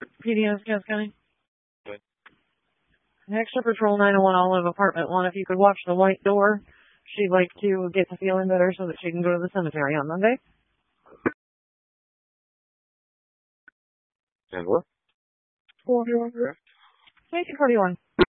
PDS, Cass County. Good. Extra Patrol 901 Olive Apartment 1, if you could watch the white door. She'd like to get to feeling better so that she can go to the cemetery on Monday. And what? 1941.